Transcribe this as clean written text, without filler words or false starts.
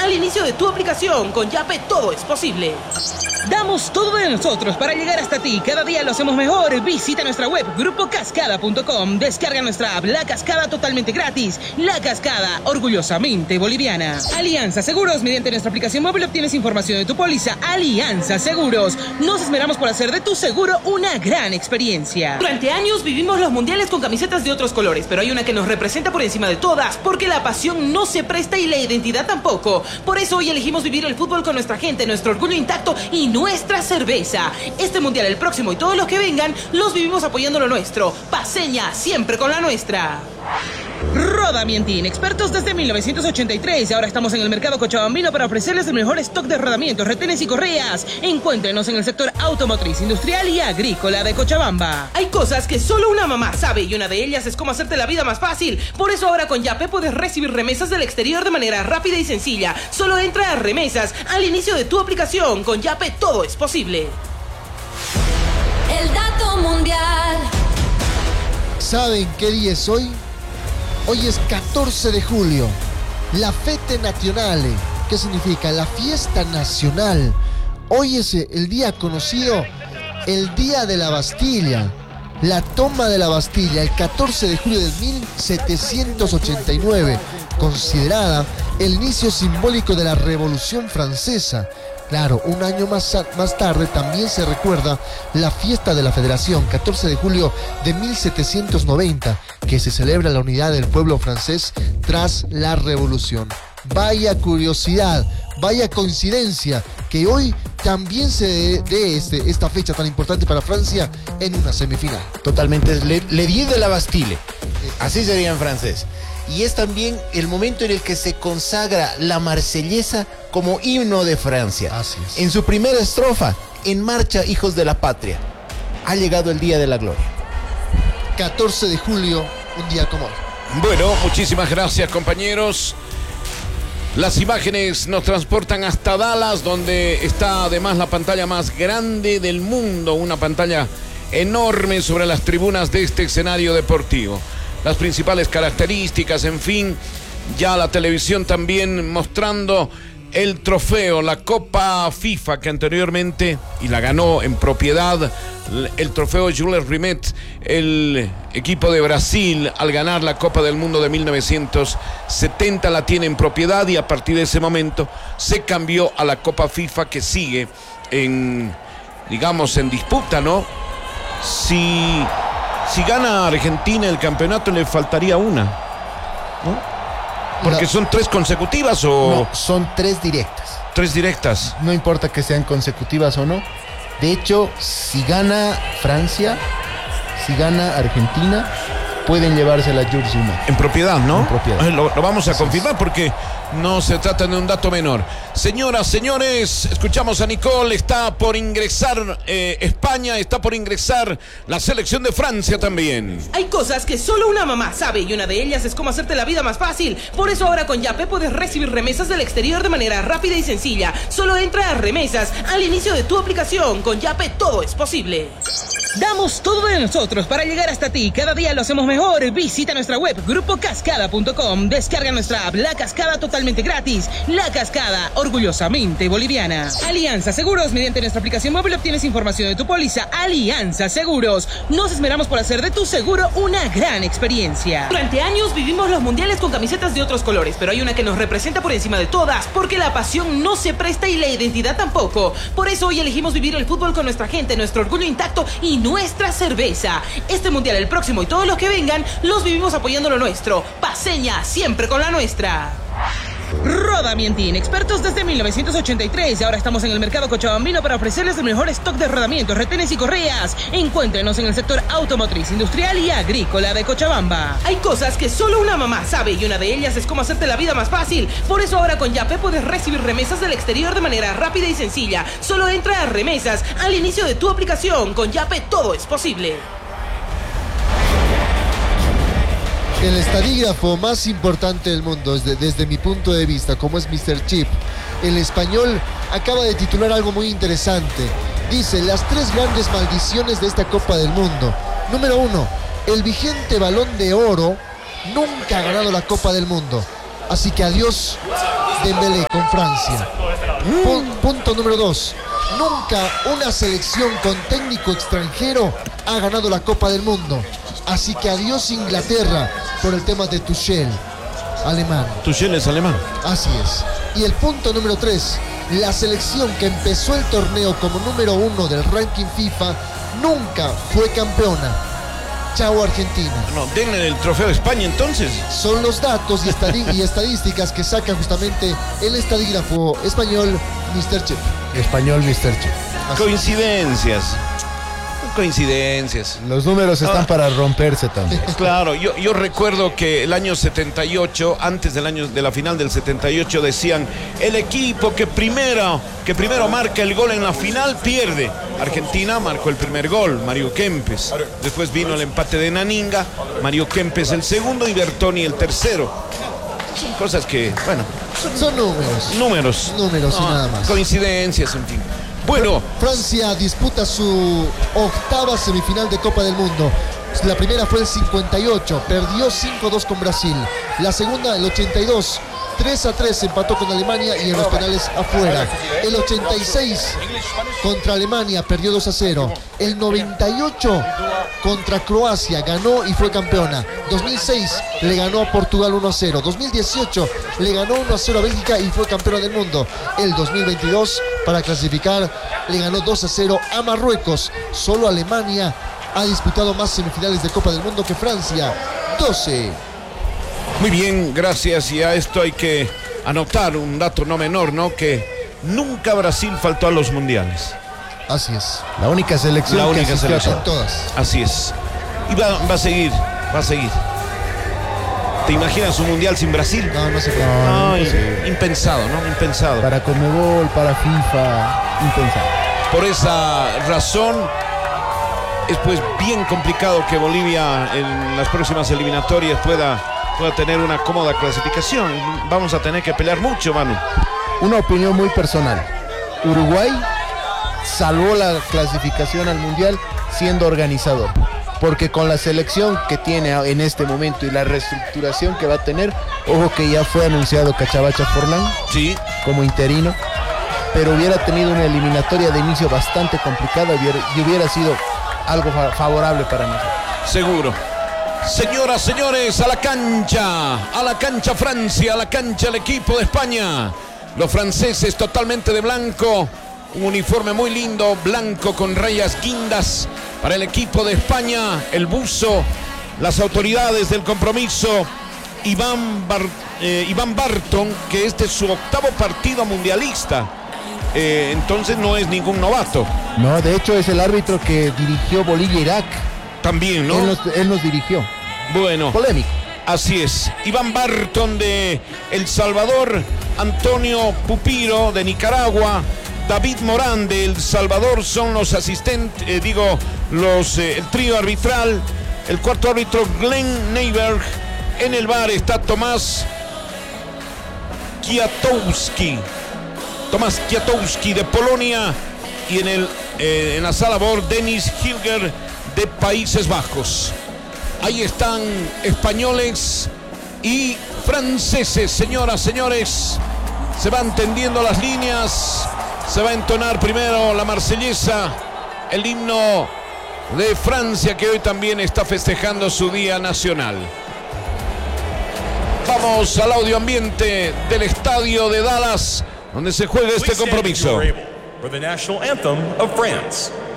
al inicio de tu aplicación. Con Yape todo es posible. Damos todo de nosotros para llegar hasta ti. Cada día lo hacemos mejor. Visita nuestra web grupocascada.com. Descarga nuestra app La Cascada totalmente gratis. La Cascada, orgullosamente boliviana. Alianza Seguros. Mediante nuestra aplicación móvil obtienes información de tu póliza. Alianza Seguros. Nos esmeramos por hacer de tu seguro una gran experiencia. Durante años vivimos los mundiales con camisetas de otros colores, pero hay una que nos representa por encima de todas, porque la pasión no se presta y la identidad tampoco. Por eso hoy elegimos vivir el fútbol con nuestra gente, nuestro orgullo intacto y nuestra cerveza. Este mundial, el próximo y todos los que vengan, los vivimos apoyando lo nuestro. Paceña, siempre con la nuestra. Rodamientin, expertos desde 1983 y ahora estamos en el mercado cochabambino para ofrecerles el mejor stock de rodamientos, retenes y correas. Encuéntrenos en el sector automotriz, industrial y agrícola de Cochabamba. Hay cosas que solo una mamá sabe y una de ellas es cómo hacerte la vida más fácil. Por eso ahora con Yape puedes recibir remesas del exterior de manera rápida y sencilla. Solo entra a remesas al inicio de tu aplicación. Con Yape todo es posible. El dato mundial. ¿Saben qué día es hoy? Hoy es 14 de julio, la Fete Nazionale. ¿Qué significa? La fiesta nacional. Hoy es el día conocido, el Día de la Bastilla. La toma de la Bastilla, el 14 de julio de 1789, considerada el inicio simbólico de la Revolución Francesa. Claro, un año más tarde también se recuerda la fiesta de la Federación, 14 de julio de 1790, que se celebra la unidad del pueblo francés tras la Revolución. Vaya curiosidad, vaya coincidencia, que hoy también se dé esta fecha tan importante para Francia en una semifinal. Totalmente, le die de la Bastille, así sería en francés. Y es también el momento en el que se consagra la Marsellesa como himno de Francia. Así es. En su primera estrofa, en marcha, hijos de la patria. Ha llegado el día de la gloria. 14 de julio, un día como hoy. Bueno, muchísimas gracias, compañeros. Las imágenes nos transportan hasta Dallas, donde está además la pantalla más grande del mundo, una pantalla enorme sobre las tribunas de este escenario deportivo. Las principales características, en fin, ya la televisión también mostrando el trofeo, la Copa FIFA que anteriormente, y la ganó en propiedad, el trofeo Jules Rimet, el equipo de Brasil, al ganar la Copa del Mundo de 1970 la tiene en propiedad, y a partir de ese momento se cambió a la Copa FIFA, que sigue en, digamos, en disputa, ¿no? Si gana Argentina el campeonato, le faltaría una, ¿no? Porque son 3 consecutivas o... No, son 3 directas. 3 directas. No importa que sean consecutivas o no. De hecho, si gana Francia, si gana Argentina, pueden llevarse la jersey una. En propiedad, ¿no? En propiedad. Lo vamos a confirmar porque no se trata de un dato menor. Señoras, señores, escuchamos a Nicole. Está por ingresar España, está por ingresar la selección de Francia también. Hay cosas que solo una mamá sabe y una de ellas es cómo hacerte la vida más fácil. Por eso ahora con Yape puedes recibir remesas del exterior de manera rápida y sencilla. Solo entra a remesas al inicio de tu aplicación. Con Yape todo es posible. Damos todo de nosotros para llegar hasta ti. Cada día lo hacemos mejor. Visita nuestra web grupocascada.com. Descarga nuestra app La Cascada totalmente gratis. La Cascada, orgullosamente boliviana. Alianza Seguros. Mediante nuestra aplicación móvil obtienes información de tu póliza. Alianza Seguros. Nos esmeramos por hacer de tu seguro una gran experiencia. Durante años vivimos los mundiales con camisetas de otros colores, pero hay una que nos representa por encima de todas, porque la pasión no se presta y la identidad tampoco. Por eso hoy elegimos vivir el fútbol con nuestra gente, nuestro orgullo intacto y nuestra cerveza. Este mundial, el próximo y todos los que vengan, los vivimos apoyando lo nuestro. Paceña, siempre con la nuestra. Rodamientin, expertos desde 1983 y ahora estamos en el mercado cochabambino para ofrecerles el mejor stock de rodamientos, retenes y correas. Encuéntrenos en el sector automotriz, industrial y agrícola de Cochabamba. Hay cosas que solo una mamá sabe y una de ellas es cómo hacerte la vida más fácil. Por eso ahora con Yape puedes recibir remesas del exterior de manera rápida y sencilla. Solo entra a remesas al inicio de tu aplicación. Con Yape todo es posible. El estadígrafo más importante del mundo, desde mi punto de vista, como es Mr. Chip, el español, acaba de titular algo muy interesante. Dice, las 3 grandes maldiciones de esta Copa del Mundo. Número 1, el vigente Balón de Oro nunca ha ganado la Copa del Mundo. Así que adiós Dembélé con Francia. Punto número 2. Nunca una selección con técnico extranjero ha ganado la Copa del Mundo. Así que adiós Inglaterra por el tema de Tuchel, alemán. Tuchel es alemán. Así es. Y el punto número 3. La selección que empezó el torneo como número 1 del ranking FIFA nunca fue campeona. Chao Argentina. No, denle el trofeo de España entonces. Son los datos y estadísticas que saca justamente el estadígrafo español Mr. Chip. Español Mr. Chip. Coincidencias. Coincidencias. Los números están para romperse también. Claro, yo recuerdo que el año 78, antes de la final del 78, decían el equipo que primero marca el gol en la final pierde. Argentina marcó el primer gol, Mario Kempes. Después vino el empate de Naninga, Mario Kempes el segundo y Bertoni el tercero. Son cosas que, bueno, son números. Números y nada más. Coincidencias, en fin. Bueno, Francia disputa su octava semifinal de Copa del Mundo. La primera fue el 58, perdió 5-2 con Brasil. La segunda, el 82, 3-3 empató con Alemania y en los penales afuera. El 86 contra Alemania perdió 2-0. El 98 contra Croacia ganó y fue campeona. 2006 le ganó a Portugal 1-0. 2018 le ganó 1-0 a Bélgica y fue campeona del mundo. El 2022 para clasificar le ganó 2-0 a Marruecos. Solo Alemania ha disputado más semifinales de Copa del Mundo que Francia. 12. Muy bien, gracias. Y a esto hay que anotar un dato no menor, ¿no? Que nunca Brasil faltó a los mundiales. Así es. La única selección que asistió a todas. Así es. Y va a seguir. ¿Te imaginas un mundial sin Brasil? No se puede. Impensado, ¿no? Impensado. Para Conmebol, para FIFA, impensado. Por esa razón es pues bien complicado que Bolivia en las próximas eliminatorias pueda tener una cómoda clasificación. Vamos a tener que pelear mucho, Manu. Una opinión muy personal. Uruguay salvó la clasificación al mundial siendo organizador, porque con la selección que tiene en este momento y la reestructuración que va a tener, ojo que ya fue anunciado Cachavacha Forlán, sí, como interino, pero hubiera tenido una eliminatoria de inicio bastante complicada y hubiera sido algo favorable para nosotros. Seguro. Señoras, señores, a la cancha Francia, a la cancha el equipo de España. Los franceses totalmente de blanco, un uniforme muy lindo, blanco con rayas guindas para el equipo de España, el buzo, las autoridades del compromiso, Iván Barton, que este es su octavo partido mundialista, entonces no es ningún novato. No, de hecho es el árbitro que dirigió Bolivia-Irak. También, ¿no? Él nos dirigió. Bueno. Polémico. Así es. Iván Barton de El Salvador, Antonio Pupiro de Nicaragua, David Morán de El Salvador son los asistentes, el trío arbitral. El cuarto árbitro Glenn Neiberg. En el bar está Tomás Kwiatkowski de Polonia. Y en la sala BOR, Dennis Hilger de Países Bajos. Ahí están españoles y franceses, señoras, señores. Se van tendiendo las líneas. Se va a entonar primero la marsellesa, el himno de Francia, que hoy también está festejando su día nacional. Vamos al audio ambiente del estadio de Dallas, donde se juega este compromiso. For the national anthem of France.